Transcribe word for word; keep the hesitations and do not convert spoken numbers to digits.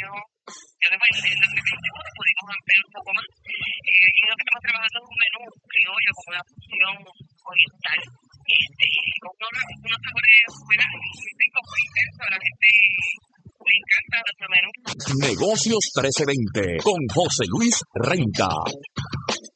yo, yo debo decir, lo que pudimos ampliar un poco más. Eh, y lo que estamos trabajando es un menú criollo con una fusión oriental. Este, y con unos, unos sabores muy ricos, muy intensos. A la gente le encanta nuestro menú. Negocios trece veinte con José Luis Renta.